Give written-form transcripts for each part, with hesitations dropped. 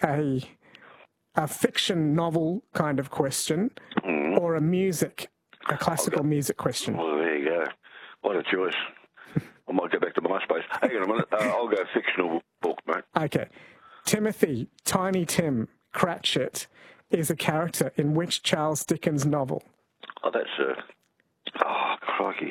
a fiction novel kind of question or a classical music question? Well, there you go. What a choice. I might go back to MySpace. Hang on a minute. I'll go fictional book, mate. Okay. Timothy, Tiny Tim Cratchit is a character in which Charles Dickens novel? Oh, that's crikey.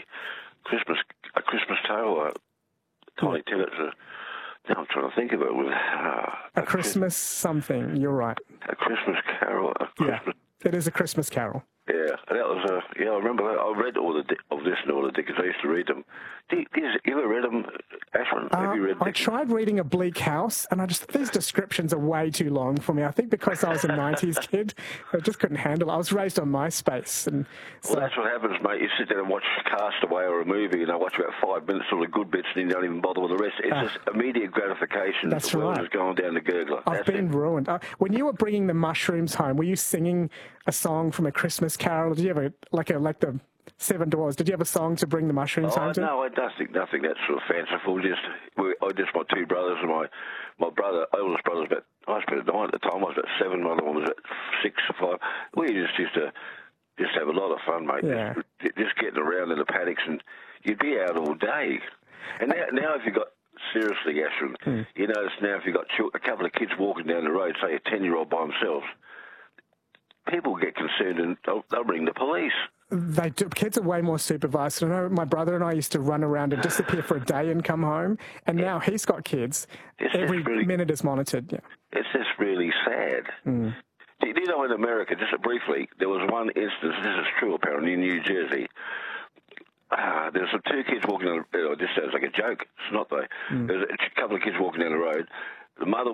A Christmas Carol. Tiny Tim, now I'm trying to think of it. A Christmas something, you're right. A Christmas Carol. Yeah, it is A Christmas Carol. Yeah, that was I remember that. I read all the Dickens. I used to read them. You ever read them, Ashwin? Have you read I tried reading A Bleak House, and these descriptions are way too long for me. I think because I was a 90s kid, I just couldn't handle it. I was raised on MySpace. And well, that's what happens, mate. You sit there and watch Castaway or a movie, and I watch about 5 minutes of the good bits, and you don't even bother with the rest. It's just immediate gratification. That's the world right. is going down the gurgler. I've been ruined. When you were bringing the mushrooms home, were you singing a song from A Christmas Carol? Did you have like the Seven Dwarfs? Did you have a song to bring the mushrooms home to? No, nothing that's sort of fanciful. Just my two brothers and my oldest brother's I was about 9 at the time. I was about 7. My other one was at 6 or 5. We just used to have a lot of fun, mate. Yeah. Just getting around in the paddocks, and you'd be out all day. And now if you've got, seriously, Ashwin, you notice now if you've got a couple of kids walking down the road, say a 10-year-old by themselves, people get concerned and they'll ring the police. They do. Kids are way more supervised. I know my brother and I used to run around and disappear for a day and come home, and now he's got kids. Every minute is monitored. Yeah. It's just really sad. Do you know in America, just briefly, there was one instance, this is true apparently, in New Jersey. There's some 2 kids walking on the road. This sounds like a joke. It's not, though. There's a couple of kids walking down the road. The mother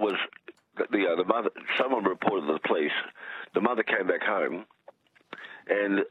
someone reported to the police. The mother came back home, and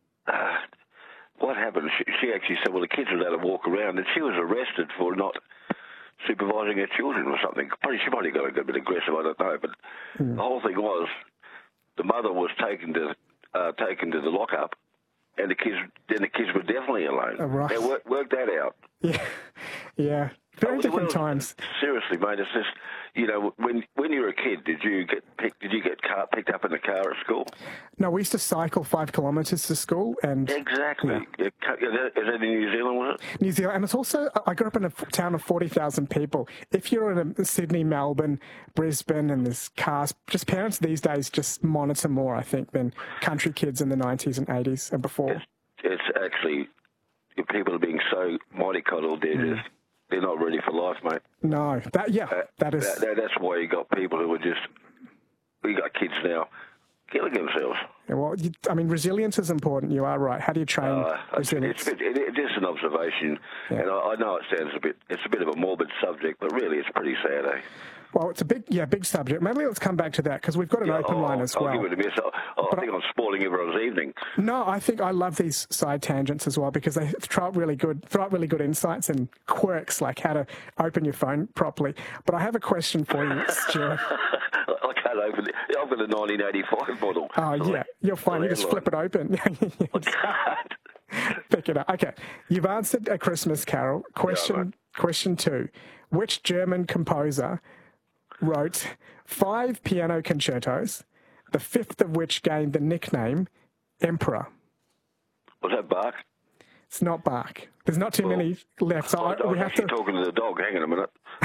what happened? She actually said, well, the kids were allowed to walk around, and she was arrested for not supervising her children or something. She might have got a bit aggressive, I don't know. But the whole thing was, the mother was taken to the lockup, and the kids were definitely alone. Oh, right. They worked that out. Yeah. Very different times. Seriously, mate, it's just, when you were a kid, did you get picked up in the car at school? No, we used to cycle 5 kilometres to school. And exactly. Yeah. Is that in New Zealand, was it? New Zealand. And it's also, I grew up in a town of 40,000 people. If you're in Sydney, Melbourne, Brisbane, and there's cars, just parents these days just monitor more, I think, than country kids in the 90s and 80s and before. It's actually, people are being so mollycoddled, they're not ready for life, mate. No, that is... That's why you got people who are we got kids now killing themselves. Yeah, well, resilience is important. You are right. How do you train resilience? It is an observation, and I know it sounds it's a bit of a morbid subject, but really it's pretty sad, eh? Well, it's a big subject. Maybe let's come back to that because we've got an open line as well. I'll give it a miss. I think I'm spoiling everyone's evening. No, I think I love these side tangents as well because they throw up really good insights and quirks like how to open your phone properly. But I have a question for you, Stuart. I can't open it. I've got a 1985 model. Oh, yeah. You're fine. You just flip it open. I can't. Pick it up. Okay. You've answered A Christmas Carol. Question 2. Which German composer wrote 5 piano concertos, the 5th of which gained the nickname Emperor? Was that Bach? It's not Bach. There's not too many left. So we have to talking to the dog. Hang on a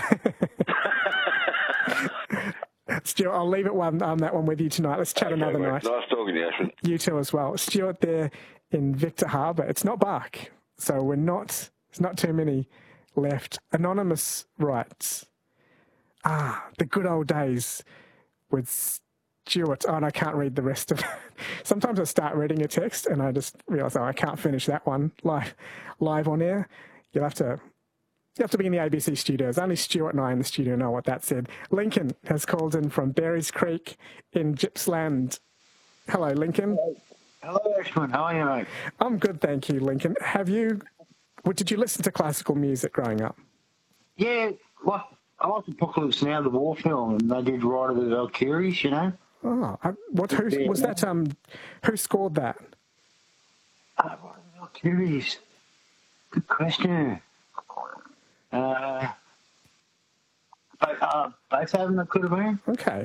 minute. Stuart, I'll leave it on that one with you tonight. Let's chat another night. Nice talking to you, Ashwin. You too as well. Stuart there in Victor Harbour. It's not Bach, so there's not too many left. Anonymous writes, the good old days with Stuart. Oh, and I can't read the rest of it. Sometimes I start reading a text and I just realise, I can't finish that one live on air. You have to be in the ABC studios. Only Stuart and I in the studio know what that said. Lincoln has called in from Berries Creek in Gippsland. Hello, Lincoln. Hello, Ashwin. How are you, mate? I'm good, thank you, Lincoln. Did you listen to classical music growing up? Yeah, well, I like Apocalypse Now, the war film, and they did Ride of the Valkyries, you know. Oh, who was that? Who scored that? Ride of the Valkyries. Good question. Both of them, it could have been. Okay.